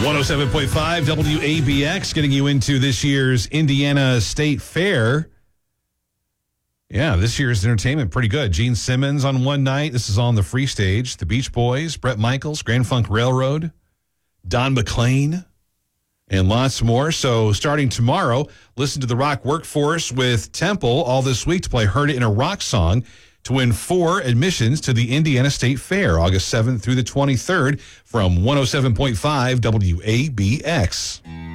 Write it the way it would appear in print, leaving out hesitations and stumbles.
107.5 WABX getting you into this year's Indiana State Fair. Yeah, this year's entertainment pretty good. Gene Simmons on one night. This is on the free stage. The Beach Boys, Bret Michaels, Grand Funk Railroad, Don McLean, and lots more. So starting tomorrow, listen to the rock workforce with Temple all this week to play Heard It in a Rock Song to win 4 admissions to the Indiana State Fair, August 7th through the 23rd from 107.5 WABX.